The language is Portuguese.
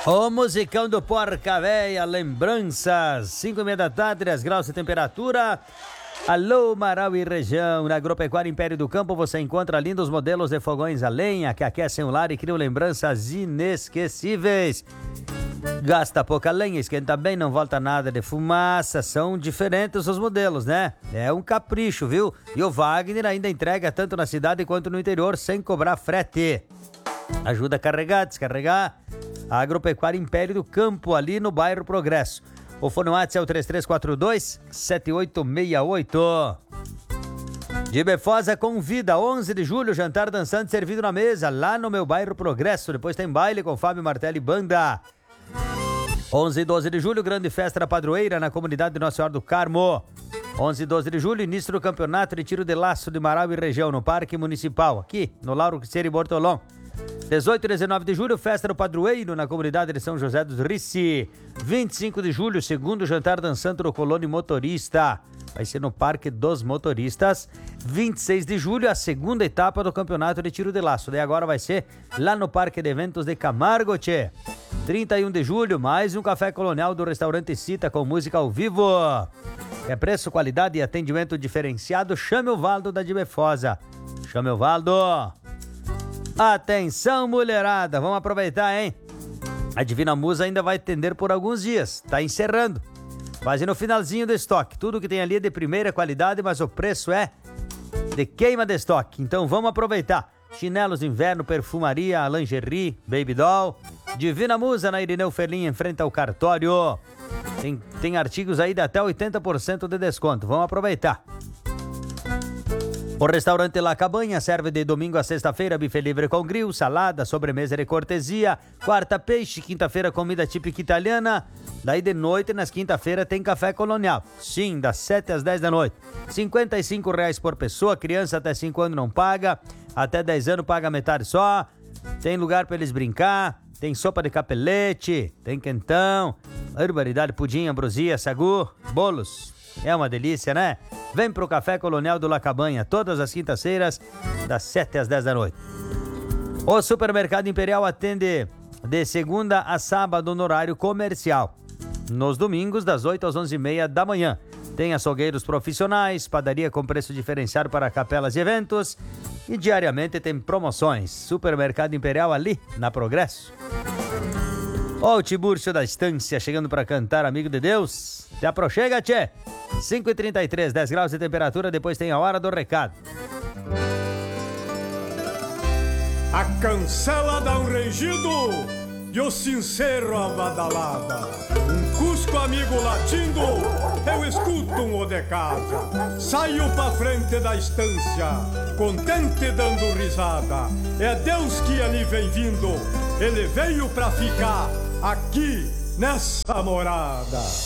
O musicão do Porca Véia, lembranças, 5:30 da tarde, 10 graus de temperatura. Alô, Marau e região, na Agropecuária Império do Campo você encontra lindos modelos de fogões a lenha que aquecem o lar e criam lembranças inesquecíveis. Gasta pouca lenha, esquenta bem, não volta nada de fumaça, são diferentes os modelos, né? É um capricho, viu? E o Wagner ainda entrega tanto na cidade quanto no interior sem cobrar frete. Ajuda a carregar, descarregar. A Agropecuária Império do Campo, ali no bairro Progresso. O fone WhatsApp é o 3342-7868. De Befosa convida, 11 de julho, jantar dançante servido na mesa, lá no meu bairro Progresso. Depois tem baile com Fábio Martelli Banda. 11 e 12 de julho, grande festa da padroeira na comunidade de Nossa Senhora do Carmo. 11 e 12 de julho, início do campeonato de tiro de laço de Marau e região, no Parque Municipal, aqui no Lauro Quixeri Bortolão. 18 e 19 de julho, festa do padroeiro na comunidade de São José dos Rici. 25 de julho, segundo jantar dançante do Colônia Motorista. Vai ser no Parque dos Motoristas. 26 de julho, a segunda etapa do campeonato de tiro de laço. Daí agora vai ser lá no Parque de Eventos de Camargo, tchê. 31 de julho, mais um café colonial do restaurante Cita com música ao vivo. É preço, qualidade e atendimento diferenciado. Chame o Valdo da de Befosa. Chame o Valdo. Atenção, mulherada, vamos aproveitar, hein? A Divina Musa ainda vai atender por alguns dias, tá encerrando. Quase no finalzinho do estoque. Tudo que tem ali é de primeira qualidade, mas o preço é de queima de estoque. Então vamos aproveitar. Chinelos de inverno, perfumaria, lingerie, baby doll. Divina Musa na Irineu Ferlin, em frente ao cartório. Tem artigos aí de até 80% de desconto. Vamos aproveitar. O restaurante La Cabanha serve de domingo a sexta-feira buffet livre com grill, salada, sobremesa de cortesia, quarta peixe, quinta-feira comida típica italiana, daí de noite nas quinta-feira tem café colonial, sim, das 7 às 10 da noite, R$55 por pessoa, criança até 5 anos não paga, até 10 anos paga metade só, tem lugar para eles brincar, tem sopa de capelete, tem quentão, barbaridade, pudim, ambrosia, sagu, bolos. É uma delícia, né? Vem pro Café Colonial do La Cabanha, todas as quintas-feiras, das 7 às 10 da noite. O Supermercado Imperial atende de segunda a sábado no horário comercial. Nos domingos, das 8 às 11h30 da manhã. Tem açougueiros profissionais, padaria com preço diferenciado para capelas e eventos. E diariamente tem promoções. Supermercado Imperial ali, na Progresso. Ó, o Tibúrcio da Estância chegando para cantar Amigo de Deus. Te aproxega, tchê. 5h33, 10 graus de temperatura, depois tem a hora do recado. A cancela dá um rengido e o sincero a badalada. Um cusco amigo latindo, eu escuto um o de casa. Saio pra frente da estância, contente dando risada. É Deus que ali vem vindo, ele veio pra ficar aqui nessa morada.